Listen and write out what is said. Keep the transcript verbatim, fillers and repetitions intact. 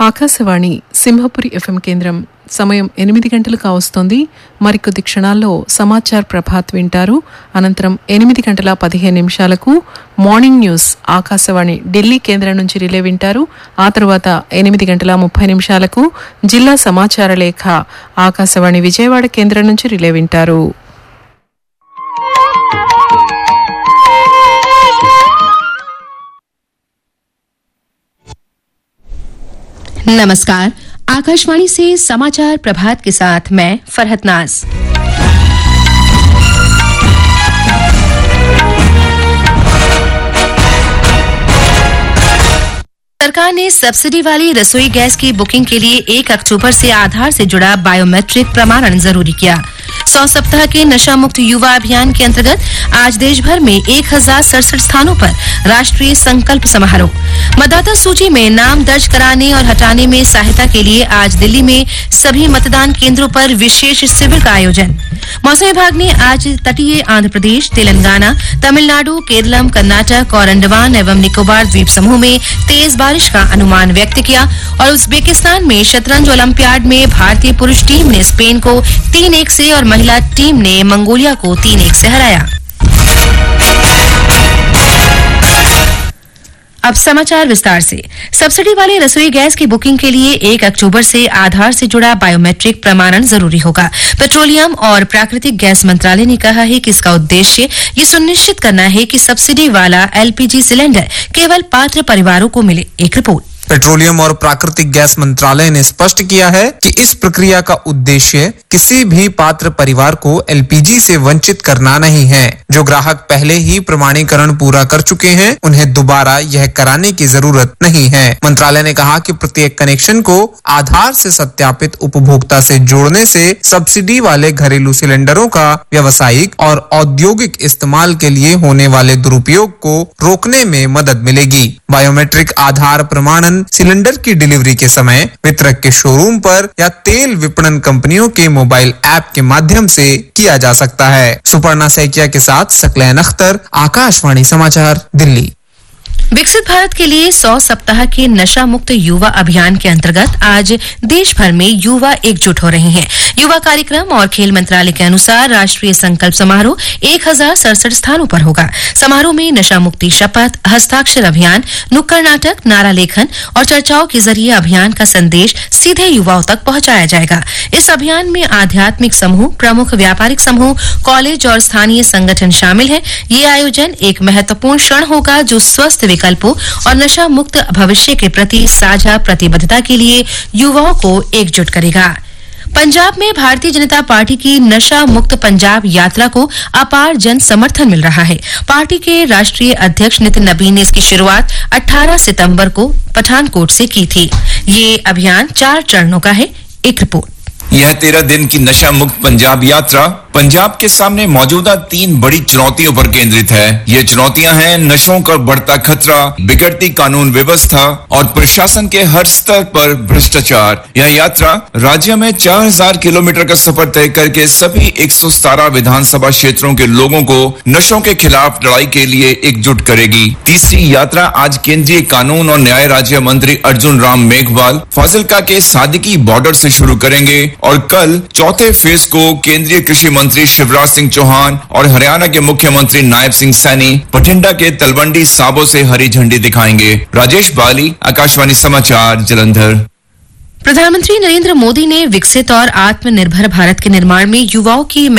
Akashvani Simhapuri FM కేంద్రం. సమయం ఎనిమిది గంటలు కావస్తోంది. మరికొద్ది క్షణాల్లో సమాచార్ ప్రభాత్ వింటారు. అనంతరం ఎనిమిది గంటల పదిహేను నిమిషాలకు మార్నింగ్ న్యూస్ ఆకాశవాణి ఢిల్లీ కేంద్రం నుంచి రిలే వింటారు. ఆ తర్వాత ఎనిమిది గంటల ముప్పై నిమిషాలకు జిల్లా సమాచార లేఖ ఆకాశవాణి విజయవాడ కేంద్రం నుంచి రిలే వింటారు. नमस्कार, आकाशवाणी से समाचार प्रभात के साथ मैं फरहत नाज। सरकार ने सब्सिडी वाली रसोई गैस की बुकिंग के लिए एक अक्टूबर से आधार से जुड़ा बायोमेट्रिक प्रमाणन जरूरी किया। सौ सप्ताह के नशा मुक्त युवा अभियान के अंतर्गत आज देश भर में एक हजार सड़सठ स्थानों पर राष्ट्रीय संकल्प समारोह। मतदाता सूची में नाम दर्ज कराने और हटाने में सहायता के लिए आज दिल्ली में सभी मतदान केंद्रों पर विशेष शिविर का आयोजन। मौसम विभाग ने आज तटीय आंध्र प्रदेश, तेलंगाना, तमिलनाडु, केरलम, कर्नाटक और अंडमान एवं निकोबार द्वीप समूह में तेज बारिश का अनुमान व्यक्त किया और उज्बेकिस्तान में शतरंज ओलंपियाड में भारतीय पुरुष टीम ने स्पेन को तीन एक से और महिला टीम ने मंगोलिया को तीन एक से हराया। अब समाचार विस्तार से। सब्सिडी वाली रसोई गैस की बुकिंग के लिए एक अक्टूबर से आधार से जुड़ा बायोमेट्रिक प्रमाणन जरूरी होगा। पेट्रोलियम और प्राकृतिक गैस मंत्रालय ने कहा है कि इसका उद्देश्य ये सुनिश्चित करना है कि सब्सिडी वाला एलपीजी सिलेंडर केवल पात्र परिवारों को मिले। एक रिपोर्ट। पेट्रोलियम और प्राकृतिक गैस मंत्रालय ने स्पष्ट किया है कि इस प्रक्रिया का उद्देश्य किसी भी पात्र परिवार को एलपीजी से वंचित करना नहीं है। जो ग्राहक पहले ही प्रमाणीकरण पूरा कर चुके हैं, उन्हें दोबारा यह कराने की जरूरत नहीं है। मंत्रालय ने कहा कि प्रत्येक कनेक्शन को आधार से सत्यापित उपभोक्ता से जोड़ने से सब्सिडी वाले घरेलू सिलेंडरों का व्यावसायिक और औद्योगिक इस्तेमाल के लिए होने वाले दुरुपयोग को रोकने में मदद मिलेगी। बायोमेट्रिक आधार प्रमाणन सिलेंडर की डिलीवरी के समय वितरक के शोरूम पर या तेल विपणन कंपनियों के मोबाइल ऐप के माध्यम से किया जा सकता है। सुपर्णा सैकिया के साथ सकलैन अख्तर, आकाशवाणी समाचार, दिल्ली। विकसित भारत के लिए सौ सप्ताह के नशा मुक्त युवा अभियान के अंतर्गत आज देश भर में युवा एकजुट हो रहे हैं। युवा कार्यक्रम और खेल मंत्रालय के अनुसार राष्ट्रीय संकल्प समारोह एक हजार सड़सठ स्थानों पर होगा। समारोह में नशा मुक्ति शपथ, हस्ताक्षर अभियान, नुक्कड़ नाटक, नारा लेखन और चर्चाओं के जरिए अभियान का संदेश सीधे युवाओं तक पहुंचाया जाएगा। इस अभियान में आध्यात्मिक समूह, प्रमुख व्यापारिक समूह, कॉलेज और स्थानीय संगठन शामिल हैं। ये आयोजन एक महत्वपूर्ण क्षण होगा जो स्वस्थ विकल्पों और नशा मुक्त भविष्य के प्रति साझा प्रतिबद्धता के लिए युवाओं को एकजुट करेगा। पंजाब में भारतीय जनता पार्टी की नशा मुक्त पंजाब यात्रा को अपार जन समर्थन मिल रहा है। पार्टी के राष्ट्रीय अध्यक्ष नितिन नबीन ने इसकी शुरुआत अठारह सितंबर को पठानकोट से की थी। ये अभियान चार चरणों का है। एक रिपोर्ट। यह तेरह दिन की नशा मुक्त पंजाब यात्रा पंजाब के सामने मौजूदा तीन बड़ी चुनौतियों पर केंद्रित है। ये चुनौतियां हैं नशों का बढ़ता खतरा, बिगड़ती कानून व्यवस्था और प्रशासन के हर स्तर पर भ्रष्टाचार। यह यात्रा राज्य में चार हजार किलोमीटर का सफर तय करके सभी एक सौ सतारह विधानसभा क्षेत्रों के लोगों को नशों के खिलाफ लड़ाई के लिए एकजुट करेगी। तीसरी यात्रा आज केंद्रीय कानून और न्याय राज्य मंत्री अर्जुन राम मेघवाल फाजिल्का के सादिकी बॉर्डर से शुरू करेंगे और कल चौथे फेज को केंद्रीय कृषि मंत्री शिवराज सिंह चौहान और हरियाणा के मुख्यमंत्री नायब सिंह सैनी बठिंडा के तलवंडी साबो से हरी झंडी दिखाएंगे। राजेश बाली, आकाशवाणी समाचार, जलंधर। प्रधानमंत्री नरेंद्र मोदी ने विकसित और आत्मनिर्भर भारत के निर्माण में युवाओं की